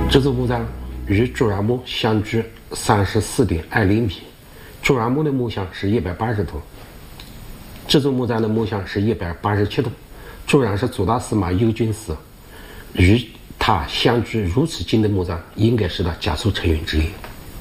这座墓葬与朱然墓相距34.2厘米，朱然墓的墓向是180度，这座墓葬的墓向是187度。朱然是左大司马右军师，与他相距如此近的墓葬，应该是他家族成员之一。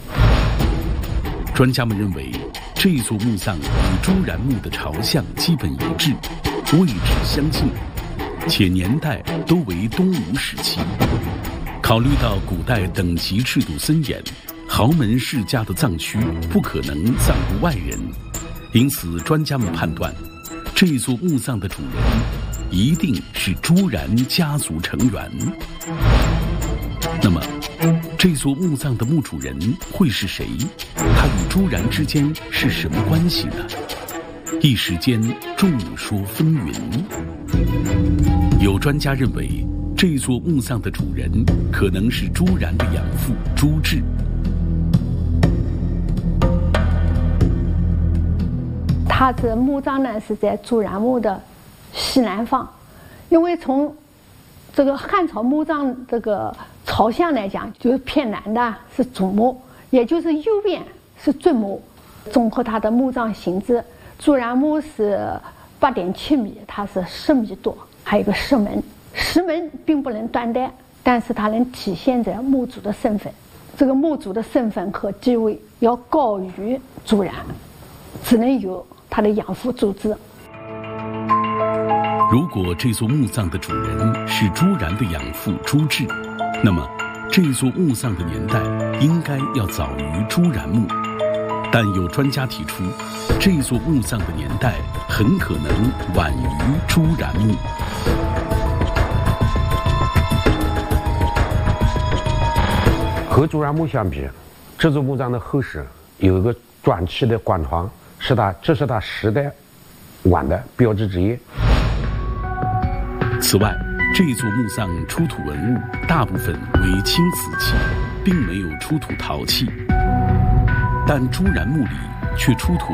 专家们认为，这座墓葬与朱然墓的朝向基本一致，位置相近，且年代都为东吴时期。考虑到古代等级制度森严，豪门世家的葬区不可能葬入外人，因此专家们判断，这座墓葬的主人一定是朱然家族成员。那么，这座墓葬的墓主人会是谁？他与朱然之间是什么关系呢？一时间众说纷纭。有专家认为，这座墓葬的主人可能是朱然的养父朱志。 他这墓葬呢是在朱然墓的西南方，因为从这个汉朝墓葬这个朝向来讲，就是偏南的是主墓，也就是右边是正墓。综合它的墓葬形制，朱然墓是8.7米，它是10米多，还有一个石门。石门并不能断代，但是它能体现着墓主的身份。这个墓主的身份和地位要高于朱然，只能由他的养父朱志。 如果这座墓葬的主人是朱然的养父朱志，那么这座墓葬的年代应该要早于朱然墓。但有专家提出，这座墓葬的年代很可能晚于朱然墓。 和朱然墓相比，这座墓葬的后室有一个转砌的管床，这是它时代晚的标志之一。 此外，这座墓葬出土文物大部分为青瓷器，并没有出土陶器，但朱然墓里却出土